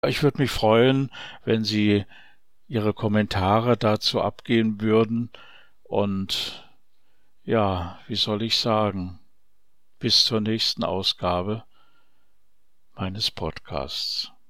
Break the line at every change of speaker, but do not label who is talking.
Ich würde mich freuen, wenn Sie Ihre Kommentare dazu abgeben würden und ja, wie soll ich sagen, bis zur nächsten Ausgabe meines Podcasts.